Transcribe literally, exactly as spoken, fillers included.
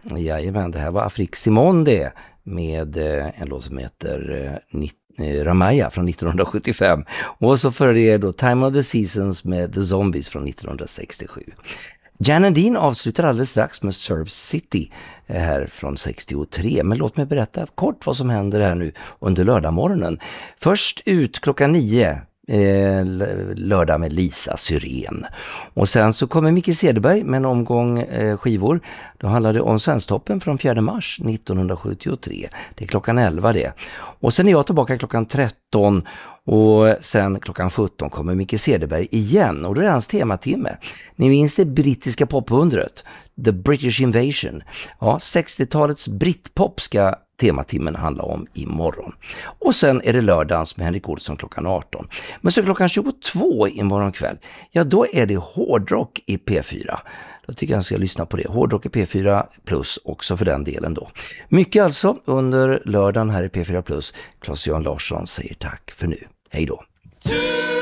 Jajamän, det här var Afrique Simon det, med eh, en låt som heter eh, nit- eh, Ramaya från nittonhundrasjuttiofem. Och så före det då Time of the Seasons med The Zombies från nittonhundrasextiosju. Jan and Dean avslutar alldeles strax med Surf City eh, här från sextiotre. Men låt mig berätta kort vad som händer här nu under lördagmorgonen. Först ut klockan nio. Eh, lördag med Lisa Syren. Och sen så kommer Micke Cederberg med en omgång eh, skivor. Då handlar det om Svensktoppen från fjärde mars nittonhundrasjuttiotre. Det är klockan elva det. Och sen är jag tillbaka klockan tretton och sen klockan sjutton kommer Micke Cederberg igen. Och då är det hans tematimme. Ni minns det brittiska popundret, The British Invasion. Ja, sextiotalets britpop ska tematimmen handlar om imorgon. Och sen är det lördagens med Henrik Olsson klockan arton. Men så klockan tjugotvå imorgon kväll, ja då är det hårdrock i P fyra. Då tycker jag att jag ska lyssna på det. Hårdrock i P fyra plus också för den delen då. Mycket alltså under lördagen här i P fyra plus. Claes-Johan Larsson säger tack för nu. Hej då.